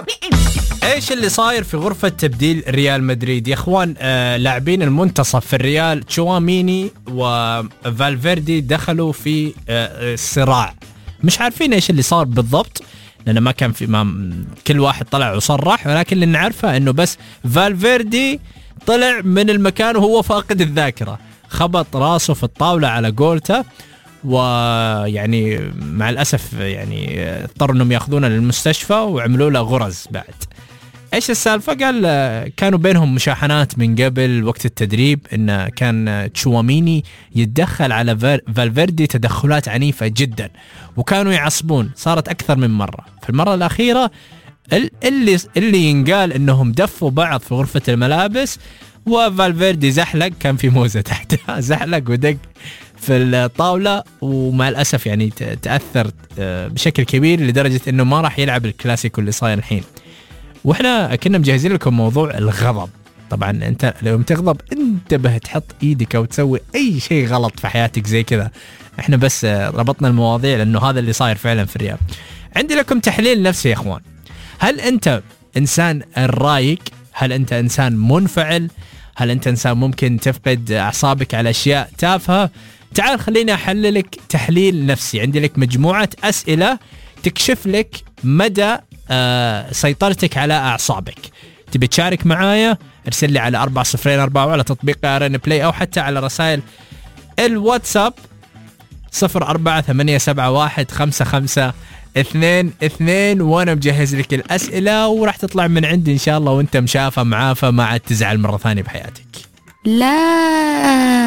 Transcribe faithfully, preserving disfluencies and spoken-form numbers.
ايش اللي صاير في غرفة تبديل ريال مدريد يا اخوان؟ آه لاعبين المنتصف في الريال تشواميني وفالفيردي دخلوا في آه صراع، مش عارفين ايش اللي صار بالضبط لأنه ما كان في ما كل واحد طلع وصرح، ولكن اللي نعرفه انه بس فالفيردي طلع من المكان وهو فاقد الذاكرة، خبط راسه في الطاولة على جولته، ويعني مع الأسف يعني اضطروا انهم ياخذونه للمستشفى وعملوا له غرز. بعد ايش السالفة؟ قال كانوا بينهم مشاحنات من قبل وقت التدريب، انه كان تشواميني يتدخل على فالفيردي تدخلات عنيفة جدا وكانوا يعصبون، صارت اكثر من مرة. في المرة الاخيرة اللي اللي ينقال انهم دفوا بعض في غرفة الملابس، وفالفيردي زحلق، كان في موزة تحتها، زحلق ودق في الطاولة، ومع الأسف يعني تأثر بشكل كبير لدرجة أنه ما راح يلعب الكلاسيكو اللي صاير الحين. وإحنا كنا مجهزين لكم موضوع الغضب. طبعا أنت لو تغضب انتبه تحط إيدك أو تسوي أي شيء غلط في حياتك زي كذا. إحنا بس ربطنا المواضيع لأنه هذا اللي صاير فعلا في الرياض. عندي لكم تحليل نفسي يا إخوان. هل أنت إنسان رايق؟ هل أنت إنسان منفعل؟ هل أنت إنسان ممكن تفقد أعصابك على أشياء تافهة؟ تعال خليني أحللك تحليل نفسي. عندي لك مجموعة أسئلة تكشف لك مدى آه سيطرتك على أعصابك. تبي تشارك معايا؟ ارسل لي على أربعة صفرين أربعة على تطبيق آرن بلاي، أو حتى على رسائل الواتساب صفر أربعة ثمانية سبعة واحد خمسة خمسة اثنين اثنين، وأنا مجهز لك الأسئلة وراح تطلع من عندي إن شاء الله وأنت مشافى معافى، ما عاد تزعل مرة ثانية بحياتك. لا